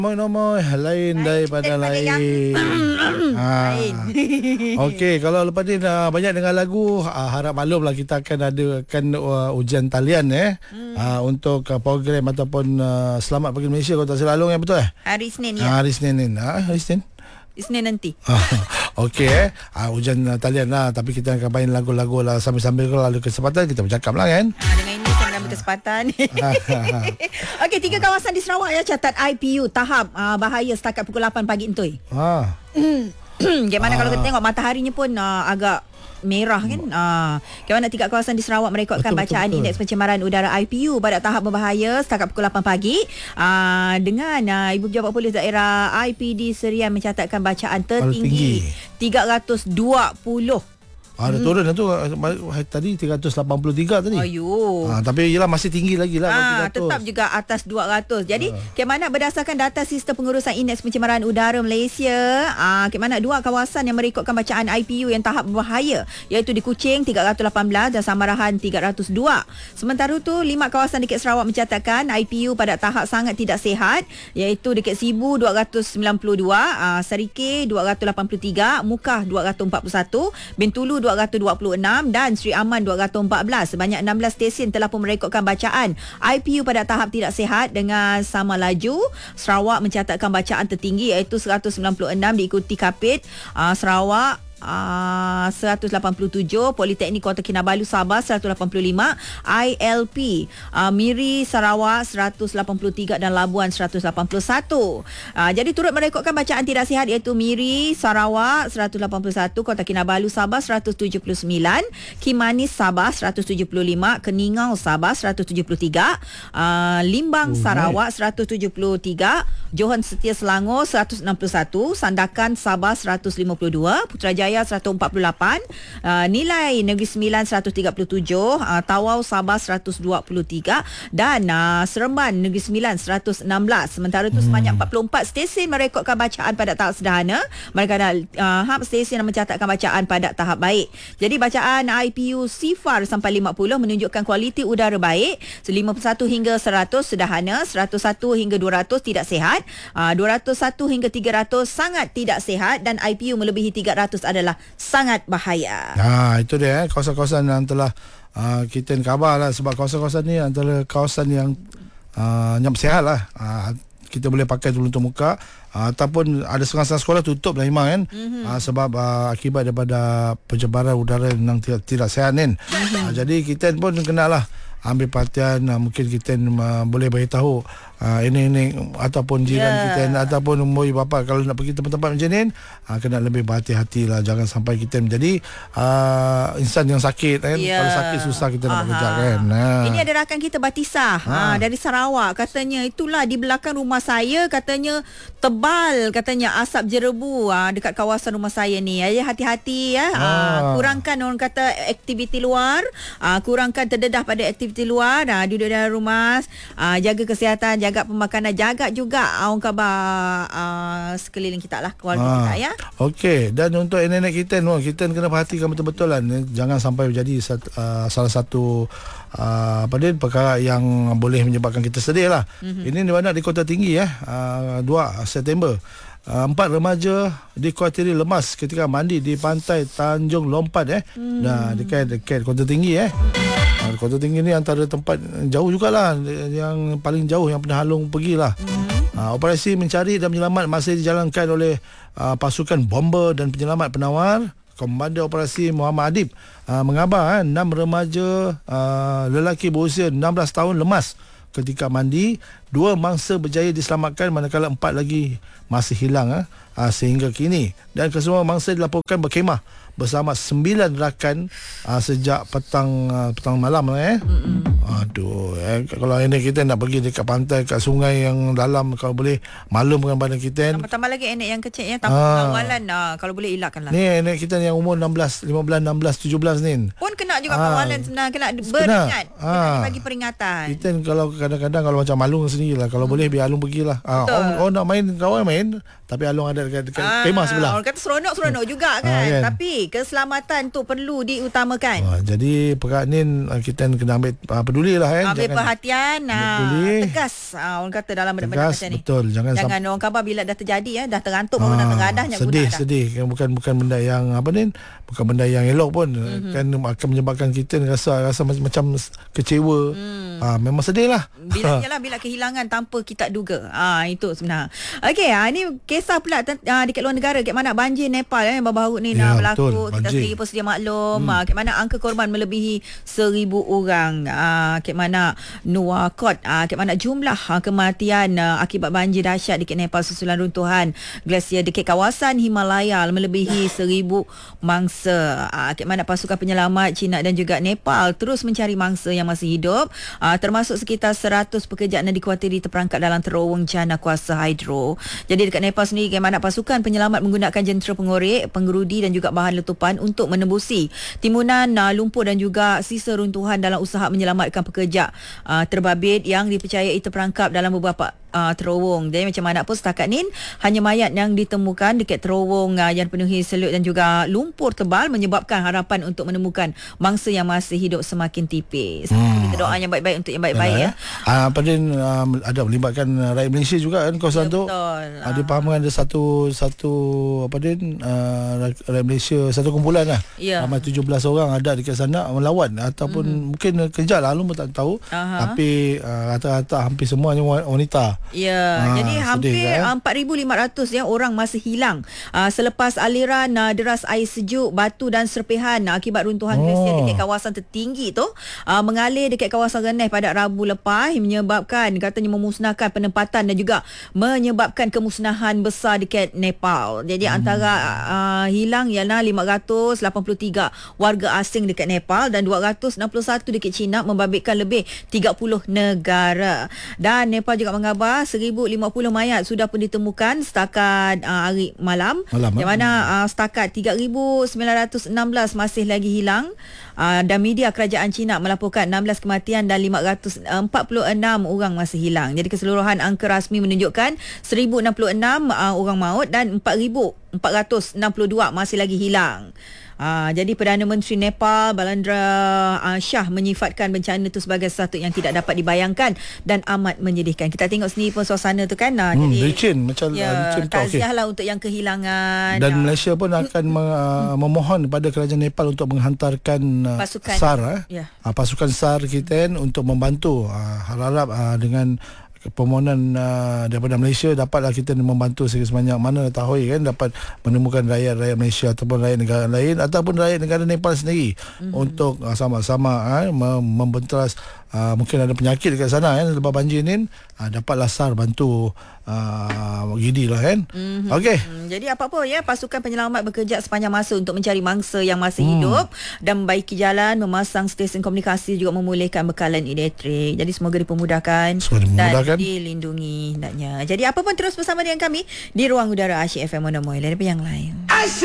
Nomor lain daripada lain. Lain. Okey, kalau lepas ni banyak dengar lagu, harap maklumlah kita akan adakan ujian talian untuk program ataupun Selamat Pagi Malaysia kalau tak salah Along betul Hari Isnin ya. Hari Isnin ni. Hari Isnin. Isnin nanti. Okey ujian talian lah, tapi kita akan main lagu-lagu lah sambil-sambil kalau ada kesempatan kita bercakap lah kan. Dengan ini saya mengambil kesempatan. Okey, 3 kawasan di Sarawak ya catat IPU tahap bahaya setakat pukul 8 pagi entoi. Bagaimana kalau kita tengok mataharinya pun agak merah kan. Bagaimana 3 kawasan di Sarawak merekodkan bacaan indeks pencemaran udara IPU pada tahap berbahaya setakat pukul 8 pagi. Dengan Ibu Pejabat Polis Daerah IPD Serian mencatatkan bacaan tertinggi 320. Dah turun dah tu. Tadi 383 tadi. Tapi yelah masih tinggi lagi lah. Tetap juga atas 200. Jadi bagaimana berdasarkan data sistem pengurusan indeks pencemaran udara Malaysia, bagaimana 2 kawasan yang merekodkan bacaan IPU yang tahap berbahaya, iaitu di Kuching 318 dan Samarahan 302. Sementara tu 5 kawasan dekat Sarawak mencatatkan IPU pada tahap sangat tidak sihat, iaitu dekat Sibu 292, Serikir 283, Mukah 241, Bintulu 226 dan Sri Aman 214. Sebanyak 16 stesen telah pun merekodkan bacaan IPU pada tahap tidak sihat dengan sama laju. Sarawak mencatatkan bacaan tertinggi iaitu 196, diikuti Kapit Sarawak 187, Politeknik Kota Kinabalu Sabah 185, ILP Miri Sarawak 183 dan Labuan 181. Jadi turut merekodkan bacaan tidak sihat iaitu Miri Sarawak 181, Kota Kinabalu Sabah 179, Kimanis Sabah 175, Keningau Sabah 173, Limbang Sarawak 173, Johan Setia Selangor 161, Sandakan Sabah 152, Putrajaya 148, Nilai Negeri Sembilan 137, Tawau Sabah 123 dan Seremban Negeri Sembilan 116. Sementara itu sebanyak 44 stesen merekodkan bacaan pada tahap sederhana, manakala stesen yang mencatatkan bacaan pada tahap baik. Jadi bacaan IPU sifar sampai 50 menunjukkan kualiti udara baik, 51 hingga 100 sederhana, 101 hingga 200 tidak sihat, 201 hingga 300 sangat tidak sihat dan IPU melebihi 300 adalah sangat bahaya. Itu dia kawasan-kawasan yang telah kita khabar lah, sebab kawasan-kawasan ni antara kawasan yang nyam sihat lah. Kita boleh pakai dulu untuk muka, ataupun ada setengah sekolah tutup lah Imam kan. Sebab akibat daripada pencemaran udara yang tidak sihat kan. Jadi kita pun kenalah ambil perhatian. Mungkin kita boleh beritahu ini ataupun jiran kita ataupun ibu bapa kalau nak pergi tempat-tempat macam ni kena lebih berhati-hati lah. Jangan sampai kita menjadi insan yang sakit kan. Kalau sakit susah kita nak bekerja kan. Ini ada rakan kita Batisah dari Sarawak. Katanya itulah di belakang rumah saya, katanya tebal, katanya asap jerebu dekat kawasan rumah saya ni. Hati-hati ya. Kurangkan orang kata aktiviti luar, kurangkan terdedah pada aktiviti luar, duduk dalam rumah, jaga kesihatan, jaga pemakanan, jaga juga orang khabar sekeliling kita lah, keluarga kita ya. Okey, dan untuk nenek kita kita kena perhatikan betul-betul lah, jangan sampai menjadi salah satu perkara yang boleh menyebabkan kita sedih lah. Ini di mana di Kota Tinggi 2 September 4 remaja dikuatiri lemas ketika mandi di pantai Tanjung Lompat dekat Kota Tinggi Kota Tinggi ni antara tempat jauh jugalah, yang paling jauh yang pernah Halong pergilah. Operasi mencari dan menyelamat masih dijalankan oleh pasukan bomber dan penyelamat penawar. Komandan Operasi Muhammad Adib mengabar 6 remaja lelaki berusia 16 tahun lemas ketika mandi. 2 mangsa berjaya diselamatkan manakala 4 lagi masih hilang sehingga kini, dan kesemua mangsa dilaporkan berkhemah bersama 9 rakan sejak petang malam Aduh, kalau ini kita nak pergi dekat pantai, kat sungai yang dalam, kalau boleh maklumkan pada kita. Tambah lagi anak yang kecil tanpa pengawalan, kalau boleh elakkanlah. Ni anak kita yang umur 16, 15, 16, 17 ni pun kena juga pengawalan sebenarnya, kena beringat, kena bagi peringatan. Kita kalau kadang-kadang kalau macam Alung sendiri lah, kalau boleh biar Alung pergilah. Orang nak main, kawan main, tapi Along ada dekat kemah sebelah. Orang kata seronok juga kan. Kan. Tapi keselamatan tu perlu diutamakan. Jadi perkara ni kita kena ambil pedulilah kan. Ambil perhatian, tegas. Orang kata dalam benda-benda tegas, macam ni. betul. Jangan orang khabar bila dah terjadi dah terantuk baru dah teradah nak guna dah. Sedih. Bukan benda yang bukan benda yang elok pun. Kan akan menyebabkan kita rasa macam kecewa. Memang sedih lah. Bila kehilangan tanpa kita duga. Itu sebenarnya. Okey, ini kisah pula dekat luar negara. Kat mana banjir Nepal yang baru-baru ni nak berlaku. Betul, kita sendiri pun sedia maklum. Kat mana angka korban melebihi 1,000 orang. Kat mana Nuwakot. Kat mana jumlah kematian akibat banjir dahsyat dekat Nepal susulan runtuhan glasier dekat kawasan Himalaya melebihi 1,000 mangsa. Kat mana pasukan penyelamat China dan juga Nepal terus mencari mangsa yang masih hidup. Termasuk sekitar 100 pekerja yang dikuatiri terperangkap dalam terowong jana kuasa hidro. Jadi dekat Nepal sendiri, bagaimana pasukan penyelamat menggunakan jentera pengorek, penggerudi dan juga bahan letupan untuk menembusi timunan lumpur dan juga sisa runtuhan dalam usaha menyelamatkan pekerja terbabit yang dipercayai terperangkap dalam beberapa terowong. Jadi macam mana pun setakat ni hanya mayat yang ditemukan dekat terowong yang penuhi selut dan juga lumpur tebal menyebabkan harapan untuk menemukan mangsa yang masih hidup semakin tipis. Kita doa yang baik-baik untuk yang baik-baik ya. Ada melibatkan rakyat Malaysia juga kan kawasan tu. Dia faham ada satu rakyat Malaysia, satu kumpulan lah. Ramai 17 orang ada dekat sana melawan ataupun mungkin kejar lah, lumba tak tahu. Tapi rata-rata hampir semuanya wanita. Jadi hampir 4,500 orang masih hilang selepas aliran deras air sejuk, batu dan serpihan akibat runtuhan glasier dekat kawasan tertinggi tu mengalir dekat kawasan Reneh pada Rabu lepas, menyebabkan katanya memusnahkan penempatan dan juga menyebabkan kemusnahan besar dekat Nepal. Jadi antara hilang ialah 583 warga asing dekat Nepal dan 261 dekat China, membabitkan lebih 30 negara. Dan Nepal juga mengabar 1,050 mayat sudah pun ditemukan setakat hari malam di mana setakat 3,916 masih lagi hilang. Dan media kerajaan China melaporkan 16 kematian dan 546 orang masih hilang. Jadi keseluruhan angka rasmi menunjukkan 1,066 orang maut dan 4,462 masih lagi hilang. Jadi Perdana Menteri Nepal Balendra Shah menyifatkan bencana itu sebagai sesuatu yang tidak dapat dibayangkan dan amat menyedihkan. Kita tengok sendiri pun suasana tu kan. Jadi licin macam takziah lah untuk yang kehilangan. Dan Malaysia pun akan memohon kepada kerajaan Nepal untuk menghantarkan pasukan SAR pasukan SAR kita untuk membantu. Harap dengan permohonan daripada Malaysia dapatlah kita membantu sebanyak mana tahu kan, dapat menemukan rakyat Malaysia ataupun rakyat negara lain ataupun rakyat negara Nepal sendiri untuk sama-sama membenteras mungkin ada penyakit dekat sana kan lepas banjir ni, dapatlah SAR bantu gidi lah kan. Okey. Jadi apa-apa ya, pasukan penyelamat bekerja sepanjang masa untuk mencari mangsa yang masih hidup dan membaiki jalan, memasang stesen komunikasi, juga memulihkan bekalan elektrik. Jadi semoga dipermudahkan dan dilindungi hendaknya. Jadi apa pun terus bersama dengan kami di Ruang Udara Asyik FM Monomoy. Lebih yang lain.